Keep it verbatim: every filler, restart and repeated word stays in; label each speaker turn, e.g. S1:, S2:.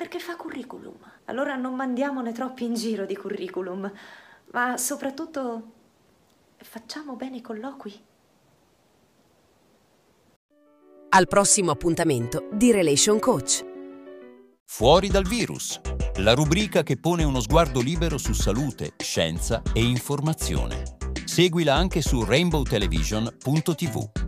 S1: Perché fa curriculum. Allora non mandiamone troppi in giro di curriculum, ma soprattutto facciamo bene i colloqui.
S2: Al prossimo appuntamento di Relation Coach.
S3: Fuori dal virus, la rubrica che pone uno sguardo libero su salute, scienza e informazione. Seguila anche su rainbow television punto tivù.